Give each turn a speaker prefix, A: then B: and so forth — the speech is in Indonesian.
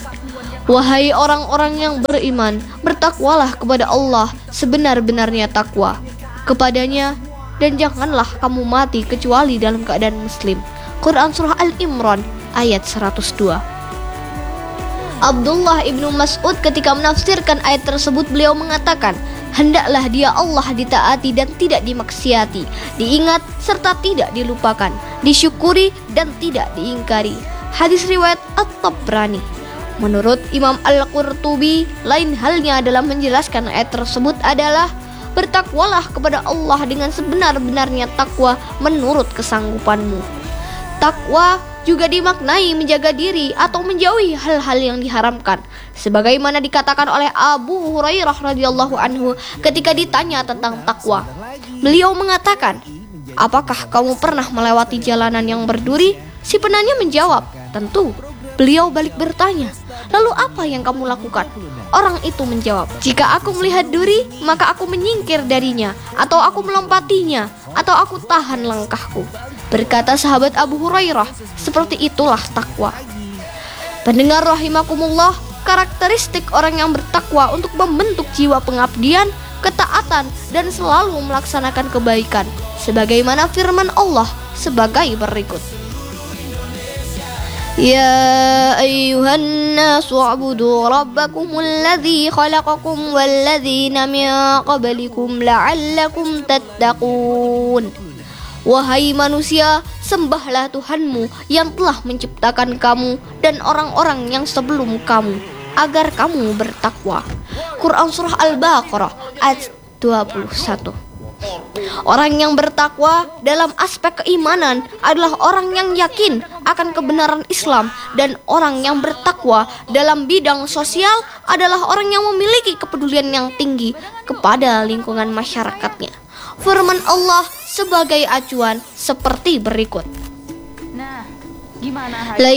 A: Wahai orang-orang yang beriman, bertakwalah kepada Allah sebenar-benarnya takwa kepadanya, dan janganlah kamu mati kecuali dalam keadaan muslim. Quran Surah Al-Imran ayat 102. Abdullah ibnu Mas'ud ketika menafsirkan ayat tersebut, beliau mengatakan, hendaklah dia Allah ditaati dan tidak dimaksiati, diingat serta tidak dilupakan, disyukuri dan tidak diingkari. Hadis riwayat At-Tabrani. Menurut Imam Al-Qurtubi, lain halnya dalam menjelaskan ayat tersebut adalah bertakwalah kepada Allah dengan sebenar-benarnya takwa menurut kesanggupanmu. Takwa juga dimaknai menjaga diri atau menjauhi hal-hal yang diharamkan, sebagaimana dikatakan oleh Abu Hurairah radhiyallahu anhu ketika ditanya tentang takwa. Beliau mengatakan, apakah kamu pernah melewati jalanan yang berduri? Si penanya menjawab, tentu. Beliau balik bertanya, lalu apa yang kamu lakukan? Orang itu menjawab, jika aku melihat duri, maka aku menyingkir darinya, atau aku melompatinya, atau aku tahan langkahku. Berkata sahabat Abu Hurairah, seperti itulah takwa. Pendengar rahimakumullah, karakteristik orang yang bertakwa untuk membentuk jiwa pengabdian, ketaatan, dan selalu melaksanakan kebaikan, sebagaimana firman Allah sebagai berikut. Ya ayyuhan nasu u'budu rabbakumul ladzi khalaqakum walladzina min qablikum la'allakum tattaqun. Wahai manusia, sembahlah Tuhanmu yang telah menciptakan kamu dan orang-orang yang sebelum kamu, agar kamu bertakwa. Quran Surah Al-Baqarah ayat 21. Orang yang bertakwa dalam aspek keimanan adalah orang yang yakin akan kebenaran Islam, dan orang yang bertakwa dalam bidang sosial adalah orang yang memiliki kepedulian yang tinggi kepada lingkungan masyarakatnya. Firman Allah sebagai acuan seperti berikut.
B: Nah, gimana?